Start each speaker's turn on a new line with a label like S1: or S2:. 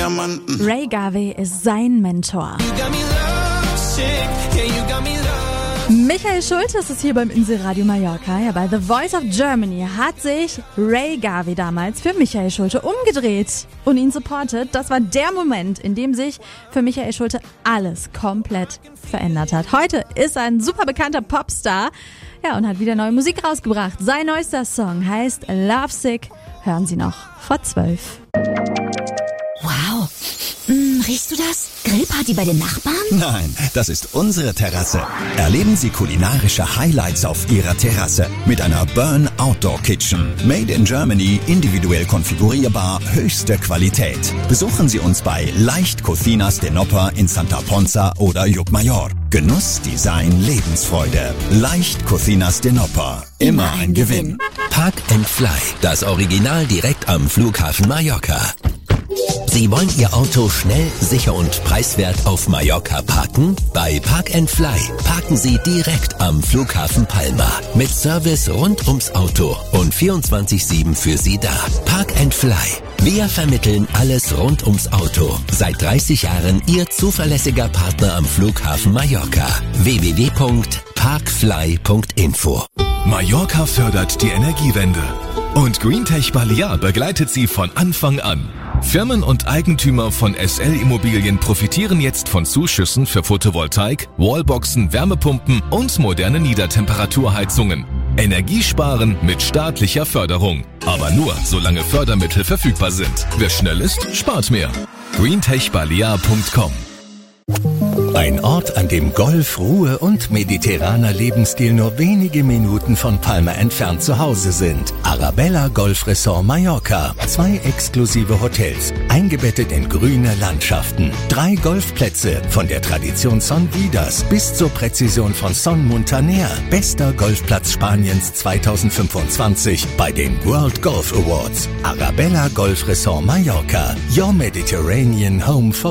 S1: Diamanten.
S2: Ray Garvey ist sein Mentor. Michael Schulte ist es hier beim Inselradio Mallorca. Ja, bei The Voice of Germany hat sich Ray Garvey damals für Michael Schulte umgedreht und ihn supportet. Das war der Moment, in dem sich für Michael Schulte alles komplett verändert hat. Heute ist er ein super bekannter Popstar, ja, und hat wieder neue Musik rausgebracht. Sein neuester Song heißt Lovesick. Hören Sie noch vor 12.
S3: Wow. Riechst du das? Grillparty bei den Nachbarn?
S4: Nein, das ist unsere Terrasse. Erleben Sie kulinarische Highlights auf Ihrer Terrasse mit einer Burn Outdoor Kitchen. Made in Germany, individuell konfigurierbar, höchste Qualität. Besuchen Sie uns bei Leicht Cocinas de Nopper in Santa Ponza oder Llucmajor. Genuss, Design, Lebensfreude. Leicht Cocinas de Nopper. Immer ein Gewinn.
S5: Park and Fly, das Original direkt am Flughafen Mallorca. Sie wollen Ihr Auto schnell, sicher und preiswert auf Mallorca parken? Bei Park and Fly parken Sie direkt am Flughafen Palma. Mit Service rund ums Auto und 24/7 für Sie da. Park and Fly. Wir vermitteln alles rund ums Auto. Seit 30 Jahren Ihr zuverlässiger Partner am Flughafen Mallorca. www.parkfly.info.
S6: Mallorca fördert die Energiewende. Und Greentech Balear begleitet sie von Anfang an. Firmen und Eigentümer von SL Immobilien profitieren jetzt von Zuschüssen für Photovoltaik, Wallboxen, Wärmepumpen und moderne Niedertemperaturheizungen. Energiesparen mit staatlicher Förderung. Aber nur, solange Fördermittel verfügbar sind. Wer schnell ist, spart mehr. greentechbalear.com.
S4: Ein Ort, an dem Golf, Ruhe und mediterraner Lebensstil nur wenige Minuten von Palma entfernt zu Hause sind. Arabella Golf Resort Mallorca. 2 exklusive Hotels, eingebettet in grüne Landschaften. 3 Golfplätze, von der Tradition Son Vidas bis zur Präzision von Son Muntaner. Bester Golfplatz Spaniens 2025 bei den World Golf Awards. Arabella Golf Resort Mallorca. Your Mediterranean Home for